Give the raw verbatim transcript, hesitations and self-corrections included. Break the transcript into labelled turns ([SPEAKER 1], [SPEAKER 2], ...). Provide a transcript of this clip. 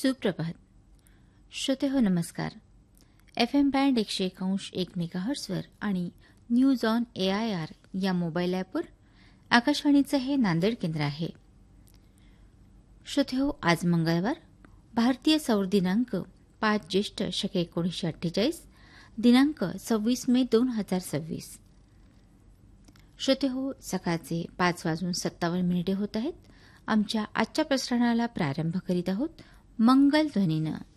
[SPEAKER 1] सुप्रभात. श्रोते हो नमस्कार. एफ एम बँड एकशे एक अंश एक मेगाहर्ट्सवर आणि news on A I R या मोबाईल ॲपवर आकाशवाणीचं हे नांदेड केंद्र आहे. श्रोते हो, आज मंगळवार, भारतीय सौर दिनांक पाच ज्येष्ठ शके एकोणीसशे अठ्ठेचाळीस, दिनांक सव्वीस मे दोन हजार सव्वीस. श्रोते हो, सकाळचे पाच वाजून सत्तावन्न मिनिटे होत आहेत. आमच्या आजच्या प्रसारणाला प्रारंभ करीत आहोत मंगल ध्वनीनं.